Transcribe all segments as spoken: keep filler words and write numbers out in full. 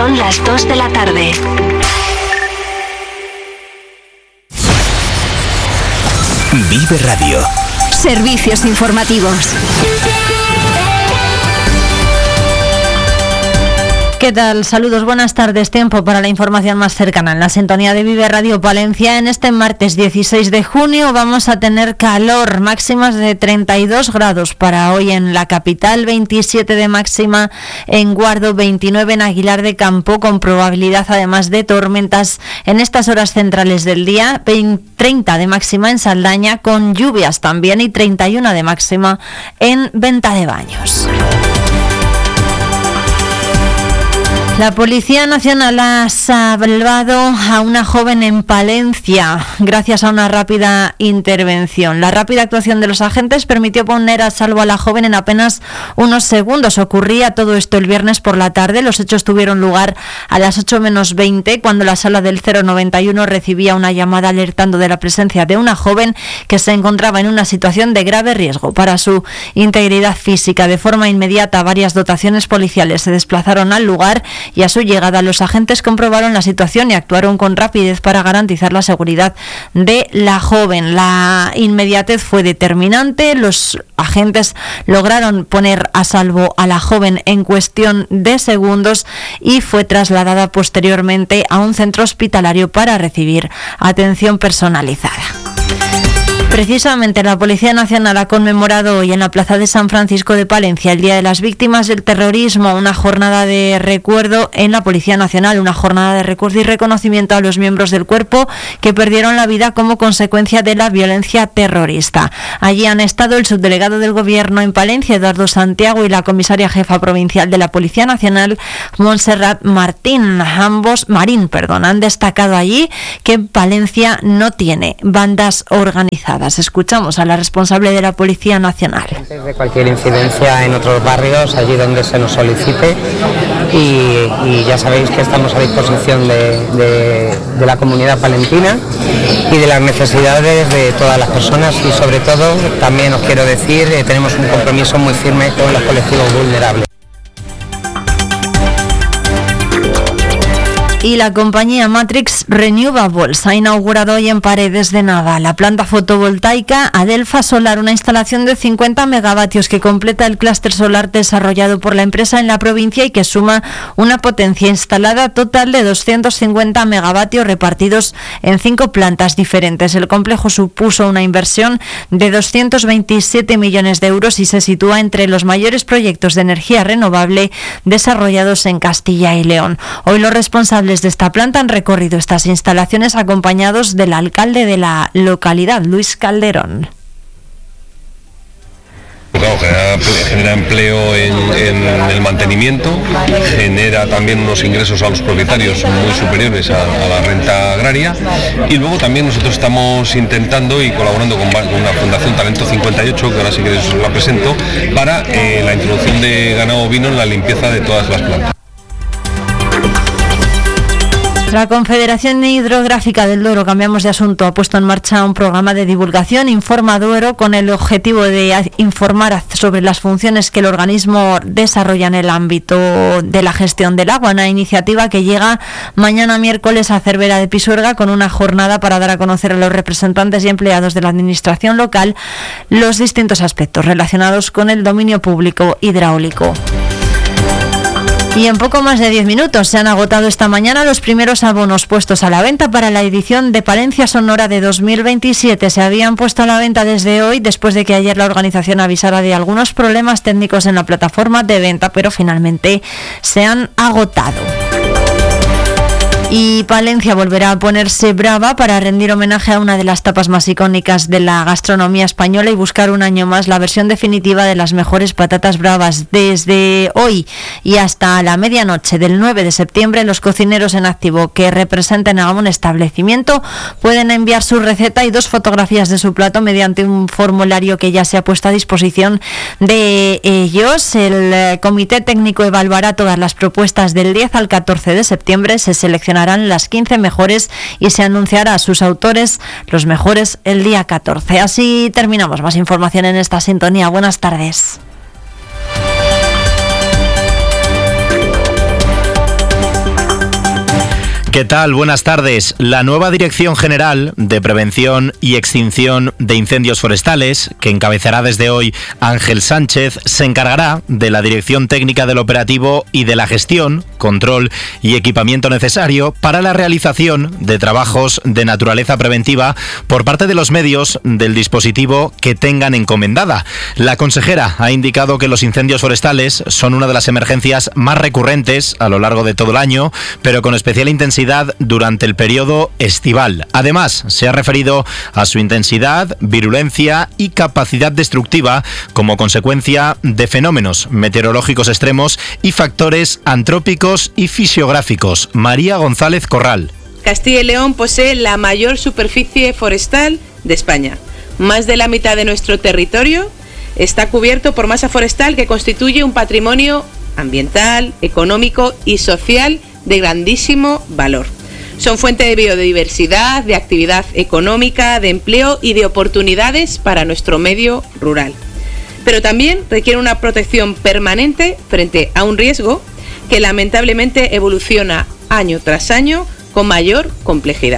Son las dos de la tarde. Vive Radio. Servicios informativos. ¿Qué tal? Saludos, buenas tardes. Tiempo para la información más cercana en la sintonía de Vive Radio Palencia. En este martes dieciséis de junio vamos a tener calor, máximas de treinta y dos grados para hoy en la capital, veintisiete de máxima en Guardo, veintinueve en Aguilar de Campo, con probabilidad además de tormentas en estas horas centrales del día, treinta de máxima en Saldaña, con lluvias también, y treinta y uno de máxima en Venta de Baños. La Policía Nacional ha salvado a una joven en Palencia gracias a una rápida intervención. La rápida actuación de los agentes permitió poner a salvo a la joven en apenas unos segundos. Ocurría todo esto el viernes por la tarde. Los hechos tuvieron lugar a las ocho menos veinte, cuando la sala del cero noventa y uno recibía una llamada alertando de la presencia de una joven que se encontraba en una situación de grave riesgo para su integridad física. De forma inmediata, varias dotaciones policiales se desplazaron al lugar y a su llegada los agentes comprobaron la situación y actuaron con rapidez para garantizar la seguridad de la joven. La inmediatez fue determinante. Los agentes lograron poner a salvo a la joven en cuestión de segundos y fue trasladada posteriormente a un centro hospitalario para recibir atención personalizada. Precisamente la Policía Nacional ha conmemorado hoy en la Plaza de San Francisco de Palencia el Día de las Víctimas del Terrorismo, una jornada de recuerdo en la Policía Nacional, una jornada de recuerdo y reconocimiento a los miembros del cuerpo que perdieron la vida como consecuencia de la violencia terrorista. Allí han estado el subdelegado del Gobierno en Palencia, Eduardo Santiago, y la comisaria jefa provincial de la Policía Nacional, Montserrat Martín. Ambos, Marín, perdón, han destacado allí que Palencia no tiene bandas organizadas. Escuchamos a la responsable de la Policía Nacional. De cualquier incidencia en otros barrios, allí donde se nos solicite, y, y ya sabéis que estamos a disposición de, de, de la comunidad palentina y de las necesidades de todas las personas, y sobre todo, también os quiero decir, eh, tenemos un compromiso muy firme con los colectivos vulnerables. Y la compañía Matrix Renewables ha inaugurado hoy en Paredes de Nava la planta fotovoltaica Adelfa Solar, una instalación de cincuenta megavatios que completa el clúster solar desarrollado por la empresa en la provincia y que suma una potencia instalada total de doscientos cincuenta megavatios repartidos en cinco plantas diferentes. El complejo supuso una inversión de doscientos veintisiete millones de euros y se sitúa entre los mayores proyectos de energía renovable desarrollados en Castilla y León. Hoy los responsables de esta planta han recorrido estas instalaciones acompañados del alcalde de la localidad, Luis Calderón. Claro, genera, genera empleo en, en el mantenimiento, genera también unos ingresos a los propietarios muy superiores a, a la renta agraria, y luego también nosotros estamos intentando y colaborando con, con una Fundación Talento cincuenta y ocho, que ahora sí que os la presento, para eh, la introducción de ganado ovino en la limpieza de todas las plantas. La Confederación Hidrográfica del Duero, cambiamos de asunto, ha puesto en marcha un programa de divulgación Informa Duero con el objetivo de informar sobre las funciones que el organismo desarrolla en el ámbito de la gestión del agua, una iniciativa que llega mañana miércoles a Cervera de Pisuerga con una jornada para dar a conocer a los representantes y empleados de la administración local los distintos aspectos relacionados con el dominio público hidráulico. Y en poco más de diez minutos se han agotado esta mañana los primeros abonos puestos a la venta para la edición de Palencia Sonora de dos mil veintisiete. Se habían puesto a la venta desde hoy, después de que ayer la organización avisara de algunos problemas técnicos en la plataforma de venta, pero finalmente se han agotado. Y Palencia volverá a ponerse brava para rendir homenaje a una de las tapas más icónicas de la gastronomía española y buscar un año más la versión definitiva de las mejores patatas bravas. Desde hoy y hasta la medianoche del nueve de septiembre, los cocineros en activo que representen a un establecimiento pueden enviar su receta y dos fotografías de su plato mediante un formulario que ya se ha puesto a disposición de ellos. El comité técnico evaluará todas las propuestas del diez al catorce de septiembre. Se seleccionarán las quince mejores y se anunciará a sus autores los mejores el día catorce. Así terminamos. Más información en esta sintonía. Buenas tardes. ¿Qué tal? Buenas tardes. La nueva Dirección General de Prevención y Extinción de Incendios Forestales, que encabezará desde hoy Ángel Sánchez, se encargará de la dirección técnica del operativo y de la gestión, control y equipamiento necesario para la realización de trabajos de naturaleza preventiva por parte de los medios del dispositivo que tengan encomendada. La consejera ha indicado que los incendios forestales son una de las emergencias más recurrentes a lo largo de todo el año, pero con especial intensidad durante el periodo estival. Además, se ha referido a su intensidad, virulencia y capacidad destructiva como consecuencia de fenómenos meteorológicos extremos y factores antrópicos y fisiográficos. María González Corral. Castilla y León posee la mayor superficie forestal de España. Más de la mitad de nuestro territorio está cubierto por masa forestal que constituye un patrimonio ambiental, económico y social de grandísimo valor. Son fuente de biodiversidad, de actividad económica, de empleo y de oportunidades para nuestro medio rural. Pero también requiere una protección permanente frente a un riesgo que lamentablemente evoluciona año tras año con mayor complejidad.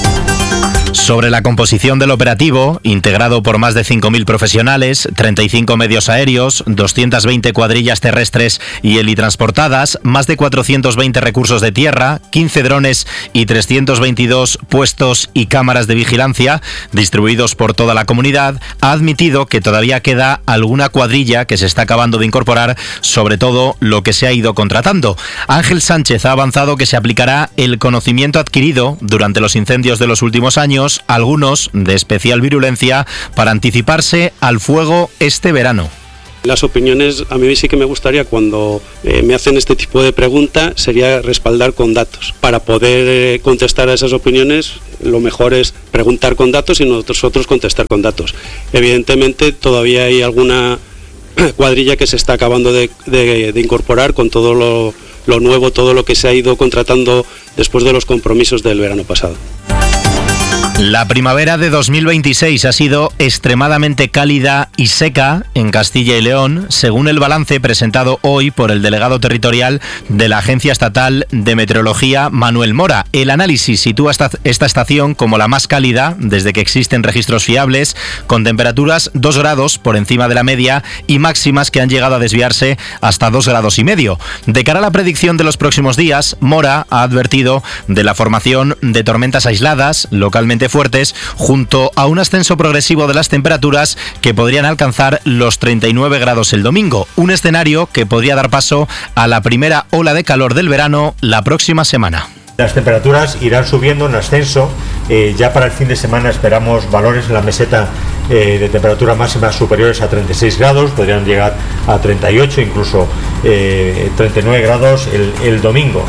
Sobre la composición del operativo, integrado por más de cinco mil profesionales, treinta y cinco medios aéreos, doscientas veinte cuadrillas terrestres y helitransportadas, más de cuatrocientos veinte recursos de tierra, quince drones y trescientos veintidós puestos y cámaras de vigilancia, distribuidos por toda la comunidad, ha admitido que todavía queda alguna cuadrilla que se está acabando de incorporar, sobre todo lo que se ha ido contratando. Ángel Sánchez ha avanzado que se aplicará el conocimiento adquirido durante los incendios de los últimos años, algunos de especial virulencia, para anticiparse al fuego este verano. Las opiniones, a mí sí que me gustaría, cuando eh, me hacen este tipo de preguntas, sería respaldar con datos. Para poder eh, contestar a esas opiniones, lo mejor es preguntar con datos y nosotros contestar con datos. Evidentemente, todavía hay alguna cuadrilla que se está acabando de, de, de incorporar con todo lo, lo nuevo, todo lo que se ha ido contratando después de los compromisos del verano pasado. La primavera de dos mil veintiséis ha sido extremadamente cálida y seca en Castilla y León, según el balance presentado hoy por el delegado territorial de la Agencia Estatal de Meteorología, Manuel Mora. El análisis sitúa esta, esta estación como la más cálida desde que existen registros fiables, con temperaturas dos grados por encima de la media y máximas que han llegado a desviarse hasta dos grados y medio. De cara a la predicción de los próximos días, Mora ha advertido de la formación de tormentas aisladas, localmente fuertes, junto a un ascenso progresivo de las temperaturas que podrían alcanzar los treinta y nueve grados el domingo, un escenario que podría dar paso a la primera ola de calor del verano la próxima semana. Las temperaturas irán subiendo en ascenso, eh, ya para el fin de semana esperamos valores en la meseta eh, de temperatura máxima superiores a treinta y seis grados, podrían llegar a treinta y ocho, incluso eh, treinta y nueve grados el, el domingo.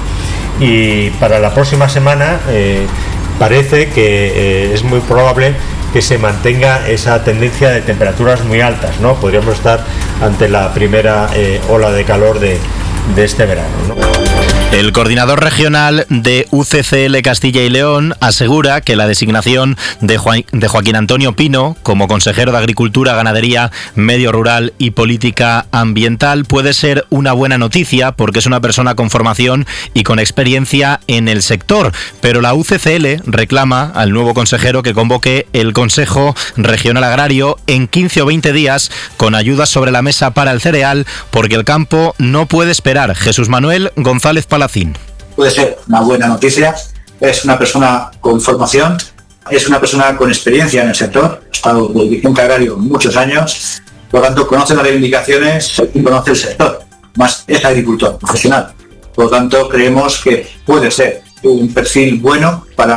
Y para la próxima semana eh, parece que eh, es muy probable que se mantenga esa tendencia de temperaturas muy altas, ¿no? Podríamos estar ante la primera eh, ola de calor de, de este verano, ¿no? El coordinador regional de U C C L Castilla y León asegura que la designación de, Juan, de Joaquín Antonio Pino como consejero de Agricultura, Ganadería, Medio Rural y Política Ambiental puede ser una buena noticia porque es una persona con formación y con experiencia en el sector, pero la U C C L reclama al nuevo consejero que convoque el Consejo Regional Agrario en quince o veinte días con ayudas sobre la mesa para el cereal porque el campo no puede esperar. Jesús Manuel González Palacín. Puede ser una buena noticia, es una persona con formación, es una persona con experiencia en el sector, ha estado en dirigente agrario muchos años, por lo tanto conoce las reivindicaciones y conoce el sector, más es agricultor profesional. Por lo tanto creemos que puede ser un perfil bueno para...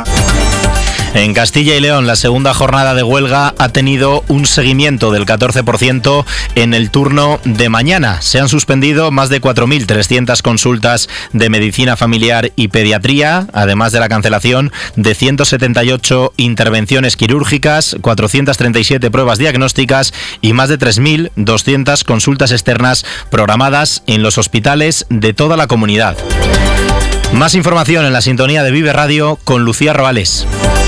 En Castilla y León, la segunda jornada de huelga ha tenido un seguimiento del catorce por ciento en el turno de mañana. Se han suspendido más de cuatro mil trescientas consultas de medicina familiar y pediatría, además de la cancelación de ciento setenta y ocho intervenciones quirúrgicas, cuatrocientas treinta y siete pruebas diagnósticas y más de tres mil doscientas consultas externas programadas en los hospitales de toda la comunidad. Más información en la sintonía de Vive Radio con Lucía Roales.